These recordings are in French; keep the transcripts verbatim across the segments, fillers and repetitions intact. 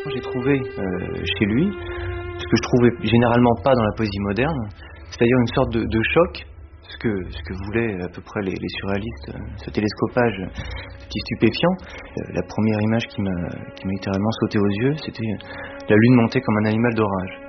J'ai trouvé euh, chez lui ce que je trouvais généralement pas dans la poésie moderne, c'est-à-dire une sorte de, de choc, ce que, ce que voulaient à peu près les, les surréalistes, ce télescopage, ce petit stupéfiant. La première image qui m'a, qui m'a littéralement sauté aux yeux, c'était la lune montée comme un animal d'orage.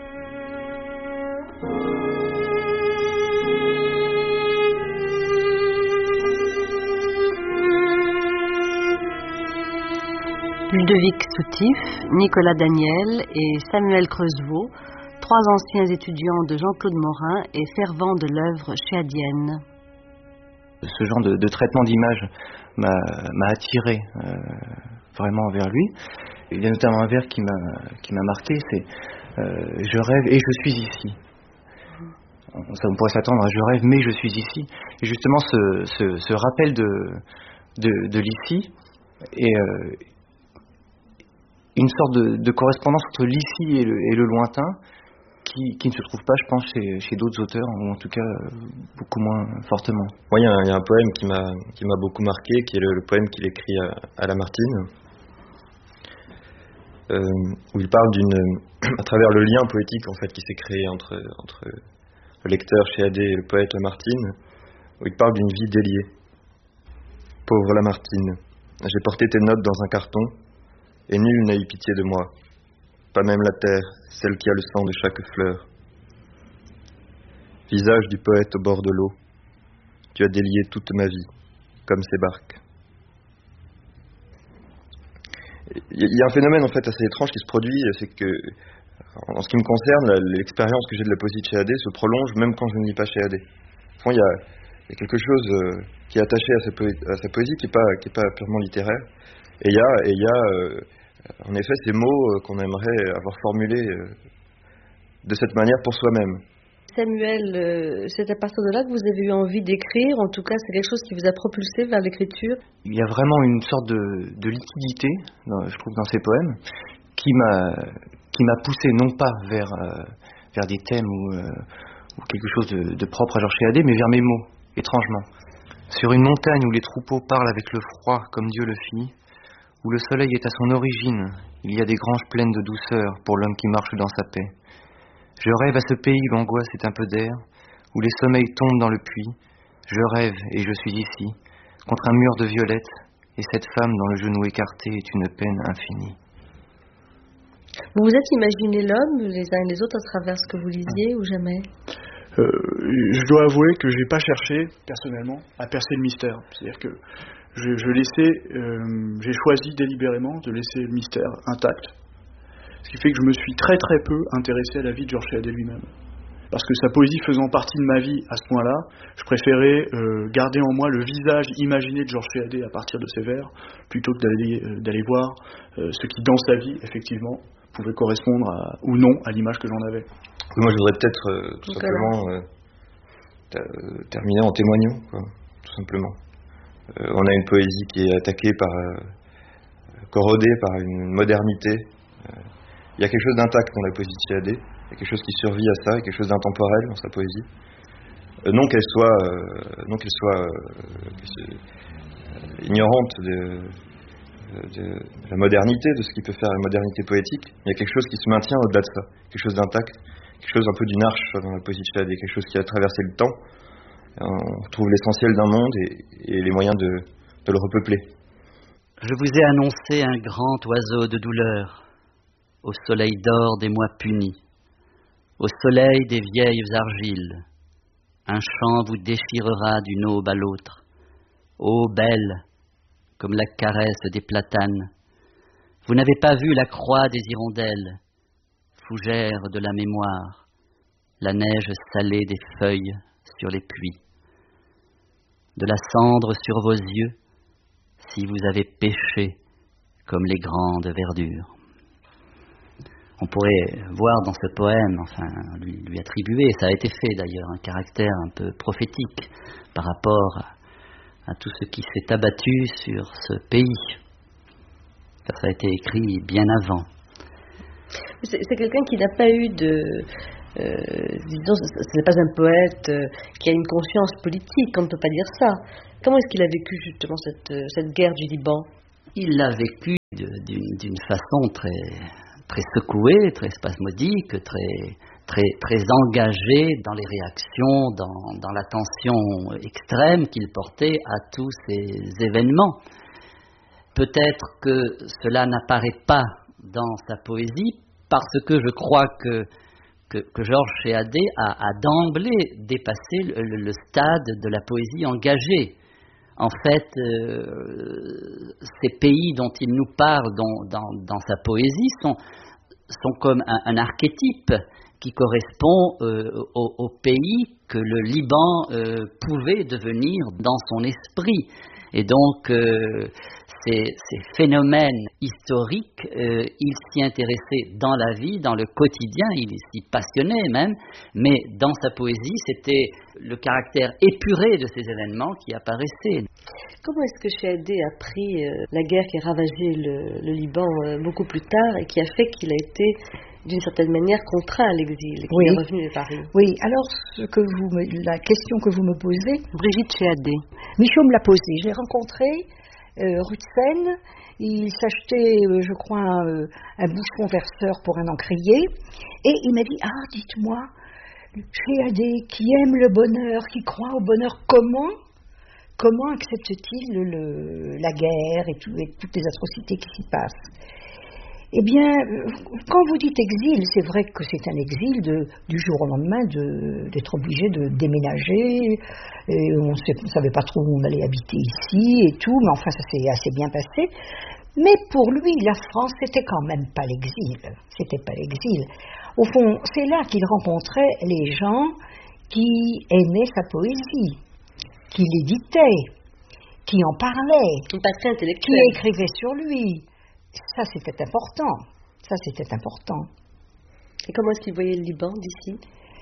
Ludovic Soutif, Nicolas Daniel et Samuel Creusevaux, trois anciens étudiants de Jean-Claude Morin et fervents de l'œuvre chéadienne. Ce genre de, de traitement d'image m'a, m'a attiré euh, vraiment vers lui. Il y a notamment un vers qui m'a, qui m'a marqué, c'est euh, « Je rêve et je suis ici ». Ça, on pourrait s'attendre à « Je rêve mais je suis ici ». Et justement ce, ce, ce rappel de, de, de l'ici et euh, une sorte de, de correspondance entre l'ici et le, et le lointain qui, qui ne se trouve pas, je pense, chez, chez d'autres auteurs, ou en tout cas beaucoup moins fortement. Moi, il y, y a un poème qui m'a, qui m'a beaucoup marqué, qui est le, le poème qu'il écrit à, à Lamartine, euh, où il parle d'une, à travers le lien poétique en fait qui s'est créé entre, entre le lecteur Chéadé et le poète Lamartine, où il parle d'une vie déliée. Pauvre Lamartine, j'ai porté tes notes dans un carton, et nul n'a eu pitié de moi, pas même la terre, celle qui a le sang de chaque fleur. Visage du poète au bord de l'eau, tu as délié toute ma vie, comme ces barques. Il y a un phénomène en fait assez étrange qui se produit, c'est que, en ce qui me concerne, l'expérience que j'ai de la poésie de Chéadé se prolonge même quand je ne lis pas Chéadé. Au fond, il y a, il y a quelque chose qui est attaché à sa, poé- à sa poésie qui n'est pas, qui est pas purement littéraire. Et il y a, et il y a euh, en effet ces mots euh, qu'on aimerait avoir formulés euh, de cette manière pour soi-même. Samuel, euh, c'est à partir de là que vous avez eu envie d'écrire, en tout cas c'est quelque chose qui vous a propulsé vers l'écriture? Il y a vraiment une sorte de, de liquidité, dans, je trouve, dans ces poèmes, qui m'a, qui m'a poussé non pas vers, euh, vers des thèmes ou, euh, ou quelque chose de, de propre à Georges Chéadé, mais vers mes mots, étrangement. Sur une montagne où les troupeaux parlent avec le froid comme Dieu le fit, où le soleil est à son origine, il y a des granges pleines de douceur pour l'homme qui marche dans sa paix. Je rêve à ce pays où l'angoisse est un peu d'air, où les sommeils tombent dans le puits. Je rêve et je suis ici, contre un mur de violettes, et cette femme dont le genou écarté est une peine infinie. Vous vous êtes imaginé l'homme, les uns et les autres, à travers ce que vous lisiez, ou jamais? euh, Je dois avouer que je n'ai pas cherché, personnellement, à percer le mystère. C'est-à-dire que Je, je laissais, euh, j'ai choisi délibérément de laisser le mystère intact, ce qui fait que je me suis très très peu intéressé à la vie de Georges Chéadé lui-même. Parce que sa poésie faisant partie de ma vie à ce point-là, je préférais euh, garder en moi le visage imaginé de Georges Chéadé à partir de ses vers, plutôt que d'aller, euh, d'aller voir euh, ce qui, dans sa vie, effectivement, pouvait correspondre à, ou non à l'image que j'en avais. Moi, je voudrais peut-être euh, tout Donc, simplement euh, ter- terminer en témoignant, quoi, tout simplement. Euh, on a une poésie qui est attaquée par, euh, corrodée par une modernité. Euh, il y a quelque chose d'intact dans la poésie de Chéadé. Il y a quelque chose qui survit à ça, il y a quelque chose d'intemporel dans sa poésie. Euh, non qu'elle soit, euh, non qu'elle soit euh, ignorante de, de, de la modernité, de ce qui peut faire la modernité poétique. Il y a quelque chose qui se maintient au-delà de ça, quelque chose d'intact, quelque chose un peu d'une arche dans la poésie de Chéadé, quelque chose qui a traversé le temps. On retrouve l'essentiel d'un monde et, et les moyens de, de le repeupler. Je vous ai annoncé un grand oiseau de douleur, au soleil d'or des mois punis, au soleil des vieilles argiles. Un chant vous déchirera d'une aube à l'autre. Ô belle, comme la caresse des platanes, vous n'avez pas vu la croix des hirondelles, fougère de la mémoire, la neige salée des feuilles sur les puits. De la cendre sur vos yeux, si vous avez péché comme les grandes verdures. On pourrait voir dans ce poème, enfin, lui, lui attribuer, ça a été fait d'ailleurs, un caractère un peu prophétique par rapport à, à tout ce qui s'est abattu sur ce pays. Ça a été écrit bien avant. C'est, c'est quelqu'un qui n'a pas eu de... Euh, disons, ce n'est pas un poète euh, qui a une conscience politique, on ne peut pas dire ça. Comment est-ce qu'il a vécu justement cette, cette guerre du Liban? Il l'a vécu d'une, d'une façon très, très secouée, très spasmodique, très, très, très engagée dans les réactions, dans, dans l'attention extrême qu'il portait à tous ces événements. Peut-être que cela n'apparaît pas dans sa poésie parce que je crois que, que, que Georges Chéadé a, a d'emblée dépassé le, le, le stade de la poésie engagée. En fait, euh, ces pays dont il nous parle dans, dans, dans sa poésie sont, sont comme un, un archétype qui correspond euh, au, au pays que le Liban euh, pouvait devenir dans son esprit. Et donc, euh, ces, ces phénomènes historiques, euh, il s'y intéressait dans la vie, dans le quotidien, il s'y passionnait même, mais dans sa poésie, c'était le caractère épuré de ces événements qui apparaissait. Comment est-ce que Chéadé a pris euh, la guerre qui a ravagé le, le Liban euh, beaucoup plus tard et qui a fait qu'il a été d'une certaine manière contraint à l'exil et qu'il oui. est revenu de Paris? Oui, alors ce que vous me, la question que vous me posez, Brigitte Chéadé. Michaud me l'a posée. Je l'ai rencontré euh, rue de Seine. Il s'achetait, euh, je crois, un, euh, un bouchon verseur pour un encrier. Et il m'a dit, ah, dites-moi, Chéadé, qui aime le bonheur, qui croit au bonheur, comment comment accepte-t-il le, le, la guerre et, tout, et toutes les atrocités qui s'y passent? Eh bien, quand vous dites exil, c'est vrai que c'est un exil de, du jour au lendemain de, d'être obligé de déménager. Et on ne savait pas trop où on allait habiter ici et tout, mais enfin ça s'est assez bien passé. Mais pour lui, la France, c'était quand même pas l'exil. C'était pas l'exil. Au fond, c'est là qu'il rencontrait les gens qui aimaient sa poésie, qui l'éditaient, qui en parlaient, Une patrie qui intellectuelle. écrivaient sur lui. Ça, c'était important. Ça, c'était important. Et comment est-ce qu'il voyait le Liban d'ici?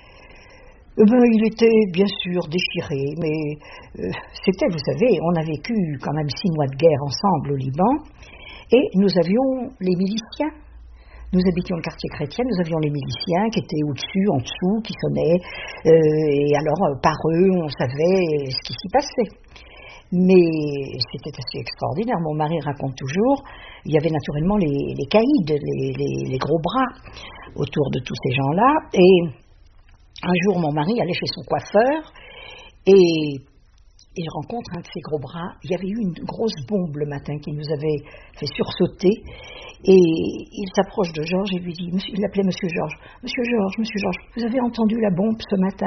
Eh ben, il était bien sûr déchiré, mais euh, c'était, vous savez, on a vécu quand même six mois de guerre ensemble au Liban, et nous avions les miliciens. Nous habitions le quartier chrétien, nous avions les miliciens qui étaient au-dessus, en dessous, qui sonnaient, euh, et alors euh, par eux, on savait ce qui s'y passait. Mais c'était assez extraordinaire. Mon mari raconte toujours, il y avait naturellement les, les caïds, les, les, les gros bras autour de tous ces gens-là. Et un jour, mon mari allait chez son coiffeur et il rencontre un de ces gros bras. Il y avait eu une grosse bombe le matin qui nous avait fait sursauter. Et il s'approche de Georges et lui dit, monsieur, il l'appelait Monsieur Georges, Monsieur Georges, Monsieur Georges, vous avez entendu la bombe ce matin?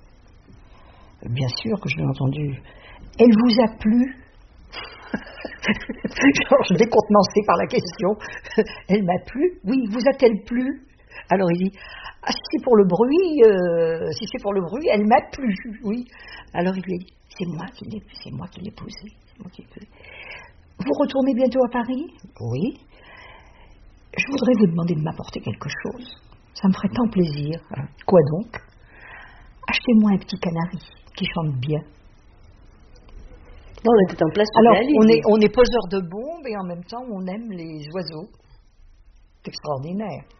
Bien sûr que je l'ai entendu. Elle vous a plu? Georges, décontenancé par la question. Elle m'a plu? Oui, vous a-t-elle plu? Alors il dit, ah, si c'est pour le bruit, euh, si c'est pour le bruit, elle m'a plu, oui. Alors il lui a dit, c'est moi qui l'ai, c'est moi qui l'ai posée. C'est moi qui l'ai posée. Vous retournez bientôt à Paris? Oui. Je voudrais vous demander de m'apporter quelque chose. Ça me ferait tant plaisir. Quoi donc? Achetez-moi un petit canari qui chante bien. Là, on était en place Alors, surréaliste. on est, on est poseur de bombes et en même temps, on aime les oiseaux. C'est extraordinaire.